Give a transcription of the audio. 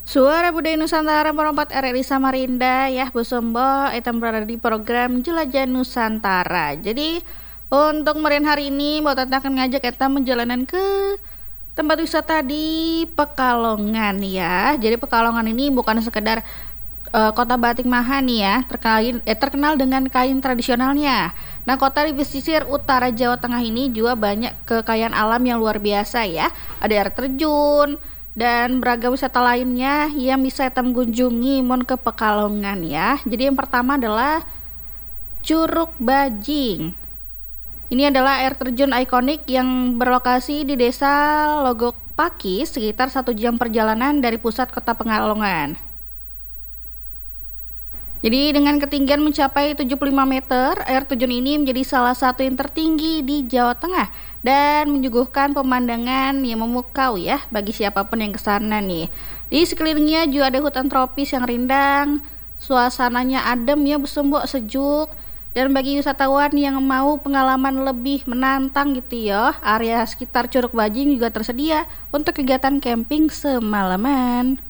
Suara Budaya Nusantara Perempat RRI Samarinda ya Bu Sombo, kita berada di program Jelajah Nusantara. Jadi untuk merian hari ini mau akan ngajak kita menjalanan ke tempat wisata di Pekalongan ya. Jadi Pekalongan ini bukan sekedar kota batik Maha nih ya, terkenal dengan kain tradisionalnya. Nah, kota di pesisir utara Jawa Tengah ini juga banyak kekayaan alam yang luar biasa ya. Ada air terjun dan beragam wisata lainnya yang bisa kita kunjungi mon ke Pekalongan ya. Jadi yang pertama adalah Curug Bajing. Ini adalah air terjun ikonik yang berlokasi di Desa Logok Pakis, sekitar 1 jam perjalanan dari pusat kota Pekalongan. Jadi dengan ketinggian mencapai 75 meter, air terjun ini menjadi salah satu yang tertinggi di Jawa Tengah dan menyuguhkan pemandangan yang memukau ya bagi siapapun yang kesana nih. Di sekelilingnya juga ada hutan tropis yang rindang, suasananya adem ya, bersembuk sejuk. Dan bagi wisatawan yang mau pengalaman lebih menantang gitu ya, area sekitar Curug Bajing juga tersedia untuk kegiatan camping semalaman.